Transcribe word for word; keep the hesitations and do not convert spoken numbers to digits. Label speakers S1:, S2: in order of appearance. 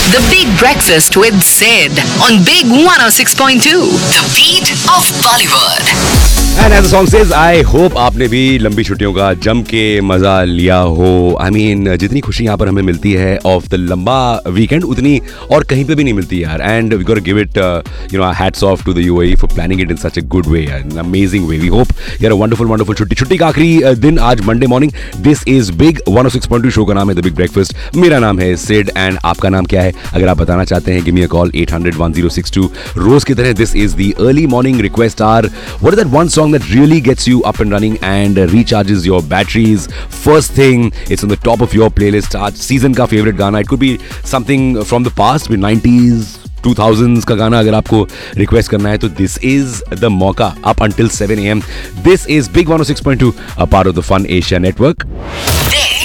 S1: The Big Breakfast with Sid on Big one oh six point two. The beat of Bollywood.
S2: And as the song says, I hope आपने भी लंबी छुट्टियों का जम के मजा लिया हो. I mean, जितनी खुशी यहाँ पर हमें मिलती है ऑफ द लंबा वीकेंड उतनी और कहीं पे भी नहीं मिलती यार. And we got to give it, uh, you know, hats off to the U A E for planning it in such a good way, an amazing way. We hope you had a wonderful, wonderful छुट्टी. छुट्टी का आखिरी uh, दिन आज Monday morning. This is Big one oh six point two show का नाम है The Big Breakfast. मेरा नाम है सिड एंड आपका नाम क्या है? अगर आप बताना चाहते हैं, give me a call eight hundred one oh six two. रोज की तरह this is the early morning request hour. What is that one song that really gets you up and running and uh, recharges your batteries? First thing, it's on the top of your playlist. आज season का favorite गाना. It could be something from the past, with nineties, two thousands का गाना अगर आपको request करना है तो this is the मौका. Up until seven a m. This is Big one oh six point two, a part of the Fun Asia Network.
S1: Big